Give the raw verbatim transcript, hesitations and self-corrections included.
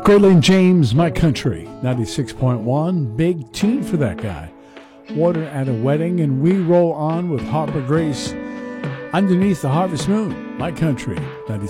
Waylon James, My Country, ninety-six point one. Big tune for that guy. Water at a Wedding, and we roll on with Harbor Grace, Underneath the Harvest Moon, My Country, ninety-six.